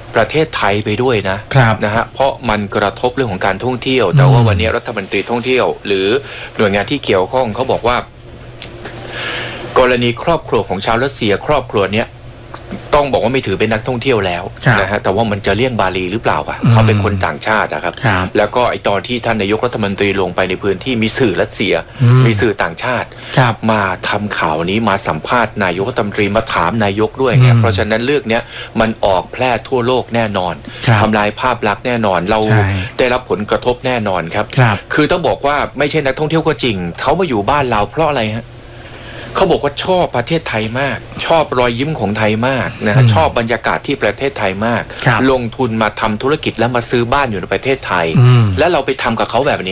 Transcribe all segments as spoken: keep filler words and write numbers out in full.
ประเทศไทยไปด้วยนะนะฮะเพราะมันกระทบเรื่องของการท่องเที่ยวแต่ว่าวันนี้รัฐมนตรีท่องเที่ยวหรือหน่วยงานที่เกี่ยวข้องเขาบอกว่ากรณีครอบครัวของชาวรัสเซียครอบครัวเนี้ยต้องบอกว่าไม่ถือเป็นนักท่องเที่ยวแล้วนะฮะแต่ว่ามันจะเลี่ยงบาลีหรือเปล่าอ่ะเขาเป็นคนต่างชาตินะครับแล้วก็ไอตอนที่ท่านนายกรัฐมนตรีลงไปในพื้นที่มีสื่อรัสเซียมีสื่อต่างชาติมาทำข่าวนี้มาสัมภาษณ์นายกรัฐมนตรีมาถามนายกด้วยเนี่ยเพราะฉะนั้นเรื่องนี้มันออกแพร่ทั่วโลกแน่นอนทำลายภาพลักษณ์แน่นอนเราได้รับผลกระทบแน่นอนครับคือต้องบอกว่าไม่ใช่นักท่องเที่ยวก็จริงเขามาอยู่บ้านเราเพราะอะไรฮะเขาบอกว่าชอบประเทศไทยมากชอบรอยยิ้มของไทยมากนะฮะชอบบรรยากาศที่ประเทศไทยมากลงทุนมาทำธุรกิจแล้วมาซื้อบ้านอยู่ในประเทศไทยแล้วเราไปทำกับเขาแบบนี้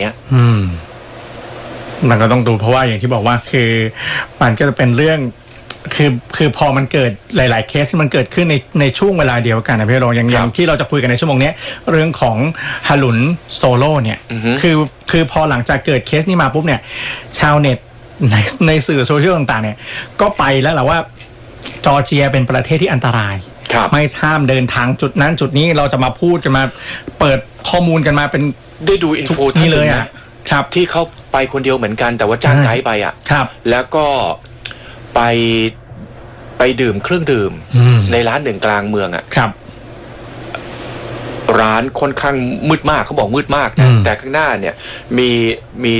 มันก็ต้องดูเพราะว่าอย่างที่บอกว่าคือมันก็จะเป็นเรื่องคือคือพอมันเกิดหลายๆเคสที่มันเกิดขึ้นในในช่วงเวลาเดียวกันนะพี่รองอย่างอย่างที่เราจะคุยกันในชั่วโมงนี้เรื่องของฮารุนโซโล่เนี่ยคือคือพอหลังจากเกิดเคสนี้มาปุ๊บเนี่ยชาวเน็ตในในสื่อโซเชียลต่างๆเนี่ยก็ไปแล้วแหละว่าจอร์เจียเป็นประเทศที่อันตรายไม่ห้ามเดินทางจุดนั้นจุดนี้เราจะมาพูดกันมาเปิดข้อมูลกันมาเป็นได้ดูอินโฟที่เลยอ่ะครับที่เขาไปคนเดียวเหมือนกันแต่ว่าจ้างไกด์ไปอ่ะครับแล้วก็ไปไปดื่มเครื่องดื่มในร้านหนึ่งกลางเมืองอ่ะครับร้านค่อนข้างมืดมากเขาบอกมืดมากนะแต่ข้างหน้าเนี่ยมีมี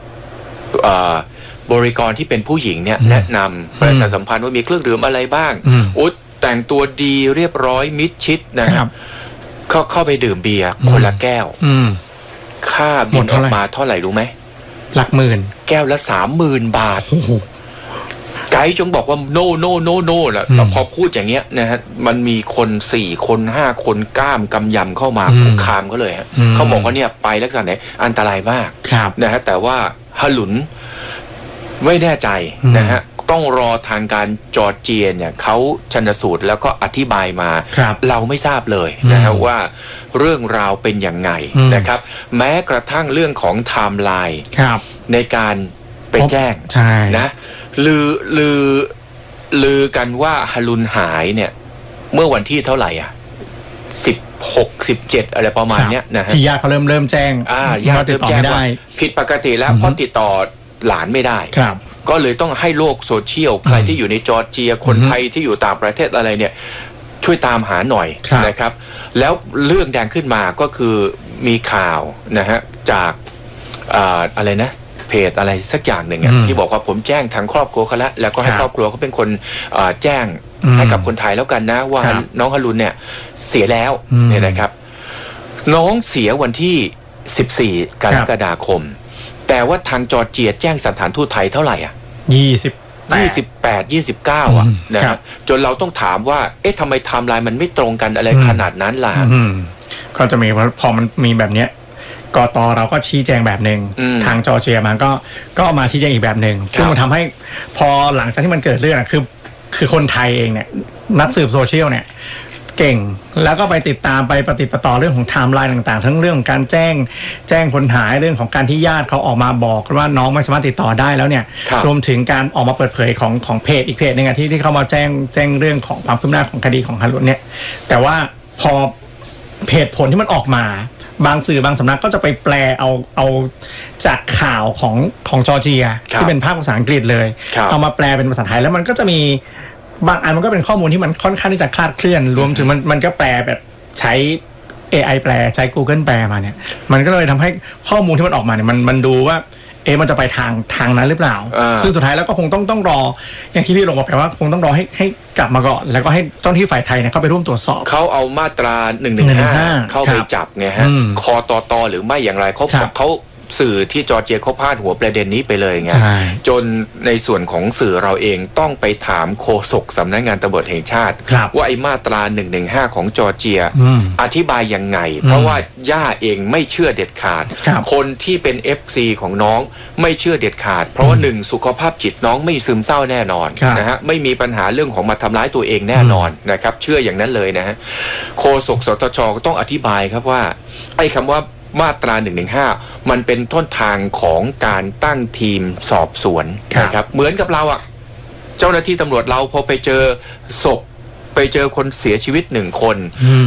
บริกรที่เป็นผู้หญิงเนี่ยแนะนำประชาสัมพันธ์ว่ามีเครื่องดื่มอะไรบ้างอุ๊ยแต่งตัวดีเรียบร้อยมิดชิดนะครับเขาเข้าไปดื่มเบียร์คนละแก้วค่าบินออกมาเท่าไหร่รู้ไหมหลักหมื่นแก้วละสามหมื่นบาทไกด์จงบอกว่าโนโนโนโนแหละพอพูดอย่างเงี้ยนะฮะมันมีคนสี่คนห้าคนก้ามกำยำเข้ามาคุกคามเขาเลยฮะเขาบอกว่าเนี่ยไปลักษณะไหนอันตรายมากนะฮะแต่ว่าฮารุนไม่แน่ใจนะฮะต้องรอทางการจอร์เจียเนี่ยเขาชันสูตรแล้วก็อธิบายมารเราไม่ทราบเลยนะฮะว่าเรื่องราวเป็นอย่างไงนะครับแม้กระทั่งเรื่องของไทม์ไลน์ในการไปแจ้งนะลือลือลือกันว่าฮารุนหายเนี่ยเมื่อวันที่เท่าไหร่อ่ะสิบหกสิบเจ็ดอะไรประมาณเนี้ยนะฮะที่ญาติเขาเริ่มเริ่มแจ้งอ่าญาติเริ่มแจ้งว่าผิดปกติแล้วเพราะติดต่อหลานไม่ได้ก็เลยต้องให้โลกโซเชียลใครที่อยู่ในจอร์เจียคนไทยที่อยู่ต่างประเทศอะไรเนี่ยช่วยตามหาหน่อยนะครับแล้วเรื่องแดงขึ้นมาก็คือมีข่าวนะฮะจากอ่าอะไรนะเพจอะไรสักอย่างหนึ่งที่บอกว่าผมแจ้งทางครอบครัวเขาแล้วแล้วก็ให้ครอบครัวเขาเป็นคนแจ้งให้กับคนไทยแล้วกันนะว่าน้องฮารุนเนี่ยเสียแล้วเนี่ยนะครับน้องเสียวันที่สิบสี่กรกฎาคมแต่ว่าทางจอร์เจียแจ้งสถานทูตไทยเท่าไหร่อ่ะยี่สิบยี่สิบแปดยี่สิบเก้าอ่ะนะครับจนเราต้องถามว่าเอ๊ะทำไมไทม์ไลน์มันไม่ตรงกันอะไรขนาดนั้นล่ะก็จะมีพอมันมีแบบเนี้ยกต.เราก็ชี้แจงแบบหนึ่งทางจอร์เจียมันก็ก็มาชี้แจงอีกแบบหนึ่งซึ่งมันทำให้พอหลังจากที่มันเกิดเรื่องคือคือคนไทยเองเนี่ยนักสืบโซเชียลเนี่ยเก่งแล้วก็ไปติดตามไปปฏิปต่อเรื่องของไทม์ไลน์ต่างๆทั้งเรื่องของการแจ้งแจ้งคนหายเรื่องของการที่ญาติเขาออกมาบอกว่าน้องไม่สามารถติดต่อได้แล้วเนี่ย ร, รวมถึงการออกมาเปิดเผยของของเพจอีกเพจนึงที่ที่เขามาแจ้งแจ้งเรื่องของความคืบหน้าของคดีของฮารุนเนี่ยแต่ว่าพอเพจผลที่มันออกมาบางสื่อบางสำนักก็จะไปแปลเอาเอาจากข่าวของของจอร์เจียที่เป็นภาคภาษาอังกฤษเลยเอามาแปลเป็นภาษาไทยแล้วมันก็จะมีบางอันมันก็เป็นข้อมูลที่มันค่อนข้างที่จะคลาดเคลื่อนรวมถึงมันมันก็แปลแบบใช้ เอ ไอ แปลใช้ Google แปลมาเนี่ยมันก็เลยทำให้ข้อมูลที่มันออกมาเนี่ยมันมันดูว่าเอ๊ะมันจะไปทางทางนั้นหรือเปล่าซึ่งสุดท้ายแล้วก็คงต้องต้องรออย่างที่พี่ลงบอกไปว่าคงต้องรอให้ให้กลับมาก่อนแล้วก็ให้เจ้าหน้าที่ฝ่ายไทยเนี่ยเข้าไปร่วมตรวจสอบเขาเอามาตราหนึ่งหนึ่งห้าเข้าไปจับไงฮะคอตตหรือไม่อย่างไรเขาเขาสื่อที่จอร์เจียเขาพาดหัวประเด็นนี้ไปเลยไงจนในส่วนของสื่อเราเองต้องไปถามโฆษกสำนักงานตำรวจแห่งชาติว่าไอ้มาตราหนึ่งหนึ่งห้าของจอร์เจียอธิบายยังไงเพราะว่าย่าเองไม่เชื่อเด็ดขาดคนที่เป็น เอฟ ซี ของน้องไม่เชื่อเด็ดขาดเพราะว่าหนึ่งสุขภาพจิตน้องไม่ซึมเศร้าแน่นอนนะฮะไม่มีปัญหาเรื่องของมาทำร้ายตัวเองแน่นอนนะครับเชื่ออย่างนั้นเลยนะฮะโฆษกสตช.ก็ต้องอธิบายครับว่าไอ้คำว่ามาตราหนึ่งหนึ่งห้ามันเป็นต้นทางของการตั้งทีมสอบสวนนะครับเหมือนกับเราอ่ะเจ้าหน้าที่ตำรวจเราพอไปเจอศพไปเจอคนเสียชีวิตหนึ่งคน